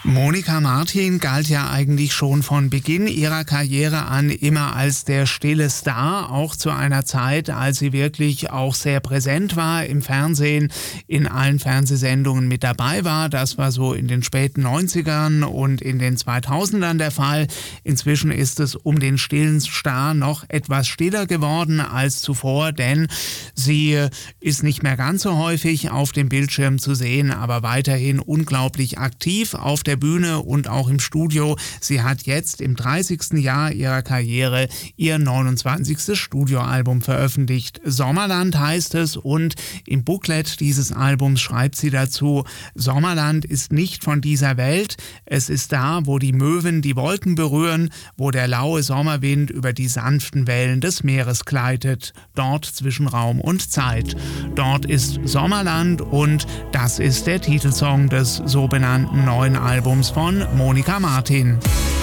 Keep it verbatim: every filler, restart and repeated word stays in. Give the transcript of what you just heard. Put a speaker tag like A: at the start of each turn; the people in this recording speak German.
A: Monika Martin galt ja eigentlich schon von Beginn ihrer Karriere an immer als der stille Star, auch zu einer Zeit, als sie wirklich auch sehr präsent war im Fernsehen, in allen Fernsehsendungen mit dabei war. Das war so in den späten neunzigern und in den zweitausendern der Fall. Inzwischen ist es um den stillen Star noch etwas stiller geworden als zuvor, denn sie ist nicht mehr ganz so häufig auf dem Bildschirm zu sehen, aber weiterhin unglaublich aktiv auf der Bühne und auch im Studio. Sie hat jetzt im dreißigsten Jahr ihrer Karriere ihr neunundzwanzigstes Studioalbum veröffentlicht. Sommerland heißt es und im Booklet dieses Albums schreibt sie dazu: Sommerland ist nicht von dieser Welt. Es ist da, wo die Möwen die Wolken berühren, wo der laue Sommerwind über die sanften Wellen des Meeres gleitet. Dort zwischen Raum und Zeit. Dort ist Sommerland und das ist der Titelsong des so benannten neuen Albums von Monika Martin.